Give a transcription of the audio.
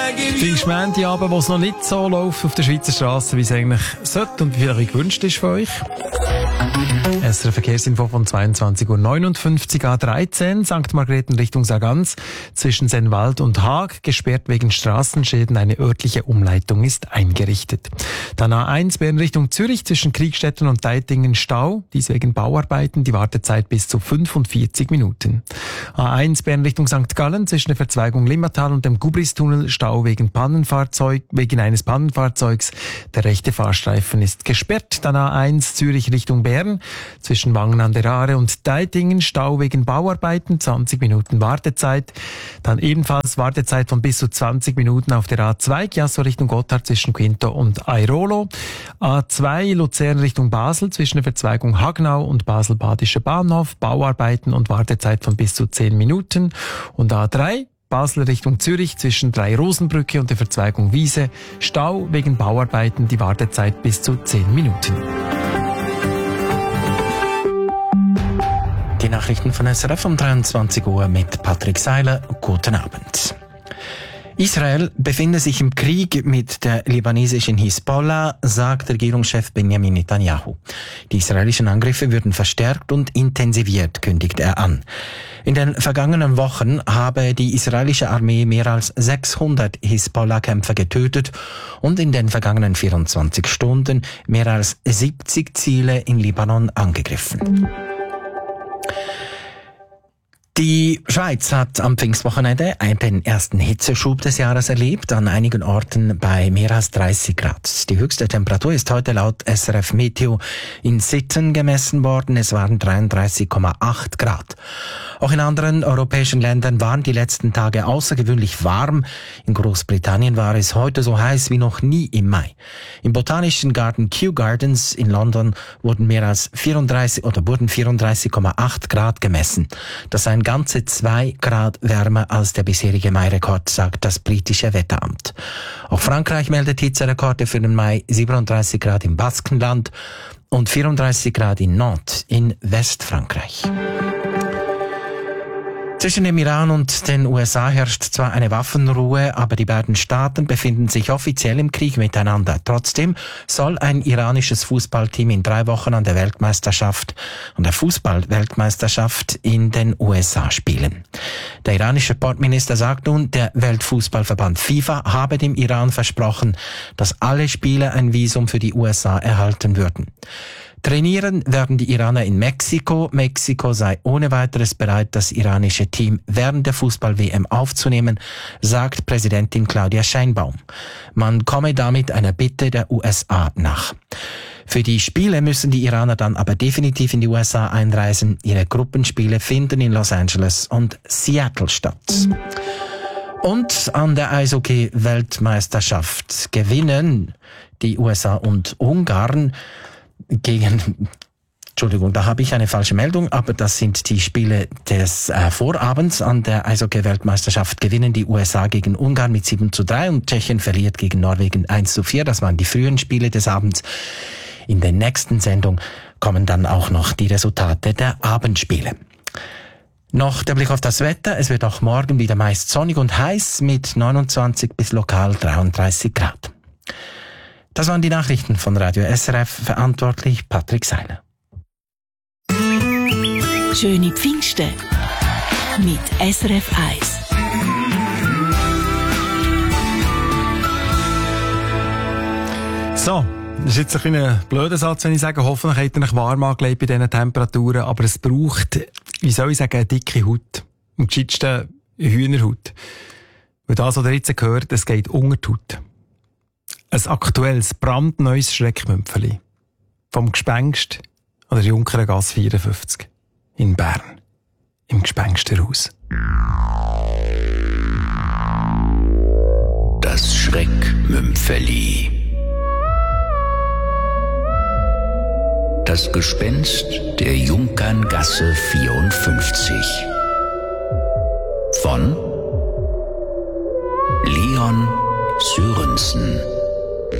Pfingstmontagabend, wo es noch nicht so läuft auf der Schweizer Straße, wie es eigentlich sollte und wie vielleicht gewünscht ist für euch. SRF Verkehrsinfo von 22.59 Uhr A13, St. Margrethen Richtung Sargans, zwischen Sennwald und Haag, gesperrt wegen Straßenschäden. Eine örtliche Umleitung ist eingerichtet. Dann A1 Bern Richtung Zürich, zwischen Kriegstetten und Deitingen Stau, dies wegen Bauarbeiten, die Wartezeit bis zu 45 Minuten. A1 Bern Richtung St. Gallen, zwischen der Verzweigung Limmatal und dem Gubristunnel, Stau wegen eines Pannenfahrzeugs. Der rechte Fahrstreifen ist gesperrt. Dann A1 Zürich Richtung Bern, zwischen Wangen an der Aare und Deitingen, Stau wegen Bauarbeiten, 20 Minuten Wartezeit. Dann ebenfalls Wartezeit von bis zu 20 Minuten auf der A2, Chiasso Richtung Gotthard zwischen Quinto und Airolo. A2 Luzern Richtung Basel, zwischen der Verzweigung Hagnau und Basel-Badischer Bahnhof, Bauarbeiten und Wartezeit von bis zu 10 Minuten. Und A3 Basel Richtung Zürich, zwischen Drei-Rosenbrücke und der Verzweigung Wiese, Stau wegen Bauarbeiten, die Wartezeit bis zu 10 Minuten. Die Nachrichten von SRF um 23 Uhr mit Patrick Seiler. Guten Abend. Israel befinde sich im Krieg mit der libanesischen Hisbollah, sagt Regierungschef Benjamin Netanyahu. Die israelischen Angriffe würden verstärkt und intensiviert, kündigt er an. In den vergangenen Wochen habe die israelische Armee mehr als 600 Hisbollah-Kämpfer getötet und in den vergangenen 24 Stunden mehr als 70 Ziele in Libanon angegriffen. Die Schweiz hat am Pfingstwochenende den ersten Hitzeschub des Jahres erlebt, an einigen Orten bei mehr als 30 Grad. Die höchste Temperatur ist heute laut SRF Meteo in Sitten gemessen worden. Es waren 33,8 Grad. Auch in anderen europäischen Ländern waren die letzten Tage außergewöhnlich warm. In Großbritannien war es heute so heiß wie noch nie im Mai. Im botanischen Garten Kew Gardens in London wurden 34,8 Grad gemessen. Das seien ganze 2 Grad wärmer als der bisherige Mai-Rekord, sagt das britische Wetteramt. Auch Frankreich meldet Hitzerekorde für den Mai, 37 Grad im Baskenland und 34 Grad in Nantes in Westfrankreich. Zwischen dem Iran und den USA herrscht zwar eine Waffenruhe, aber die beiden Staaten befinden sich offiziell im Krieg miteinander. Trotzdem soll ein iranisches Fußballteam in 3 Wochen an der Fußball-Weltmeisterschaft in den USA spielen. Der iranische Sportminister sagt nun, der Weltfußballverband FIFA habe dem Iran versprochen, dass alle Spieler ein Visum für die USA erhalten würden. Trainieren werden die Iraner in Mexiko. Mexiko sei ohne weiteres bereit, das iranische Team während der Fußball-WM aufzunehmen, sagt Präsidentin Claudia Sheinbaum. Man komme damit einer Bitte der USA nach. Für die Spiele müssen die Iraner dann aber definitiv in die USA einreisen. Ihre Gruppenspiele finden in Los Angeles und Seattle statt. Und an der Eishockey-Weltmeisterschaft gewinnen die USA und Ungarn da habe ich eine falsche Meldung, aber das sind die Spiele des Vorabends. An der Eishockey-Weltmeisterschaft gewinnen die USA gegen Ungarn mit 7:3 und Tschechien verliert gegen Norwegen 1:4. Das waren die frühen Spiele des Abends. In der nächsten Sendung kommen dann auch noch die Resultate der Abendspiele. Noch der Blick auf das Wetter. Es wird auch morgen wieder meist sonnig und heiß mit 29 bis lokal 33 Grad. Das waren die Nachrichten von Radio SRF, verantwortlich Patrick Seiler. Schöne Pfingsten mit SRF 1. So, das ist jetzt ein kleiner blöder Satz, wenn ich sage, hoffentlich habt ihr euch warm angelegt bei diesen Temperaturen, aber es braucht, eine dicke Haut. Am gescheitsten Hühnerhaut. Weil das, was ihr jetzt gehört, es geht unter die Haut. Ein aktuelles, brandneues Schreckmümpfeli. Vom Gespenst an der Junkerengasse 54 in Bern. Im Gespensterhaus. Das Schreckmümpfeli. Das Gespenst der Junkerngasse 54. Von Leon Sörensen.